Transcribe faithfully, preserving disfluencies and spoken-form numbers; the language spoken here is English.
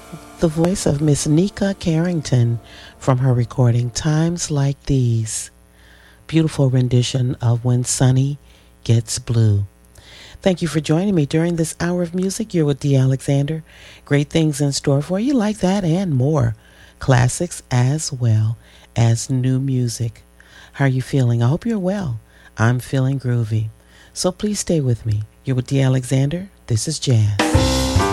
The voice of Miss Nika Carrington from her recording Times Like These. Beautiful rendition of When Sunny Gets Blue. Thank you for joining me during this hour of music. You're with Dee Alexander. Great things in store for you like that and more. Classics as well as new music. How are you feeling? I hope you're well. I'm feeling groovy. So please stay with me. You're with Dee Alexander. This is Jazz.